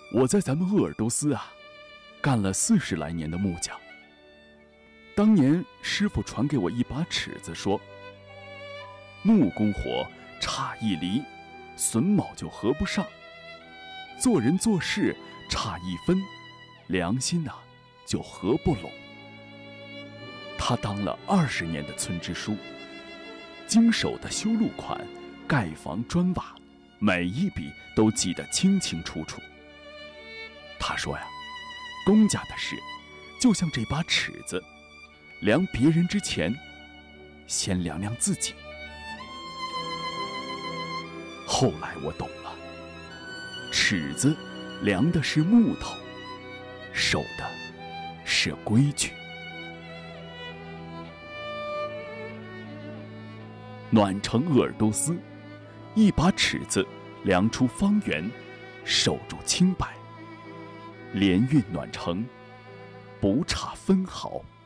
我在咱们鄂尔多斯干了40来年的木匠。当年师傅传给我一把尺子，说木工活差一厘，榫卯就合不上；做人做事差1分，良心就合不拢。他当了20年的村支书，经手的修路款、盖房砖瓦，每一笔都记得清清楚楚。他说公家的事就像这把尺子，量别人之前，先量量自己。后来我懂了，尺子量的是木头，守的是规矩。暖城鄂尔多斯，一把尺子量出方圆，守住清白，连运暖城，不差分毫。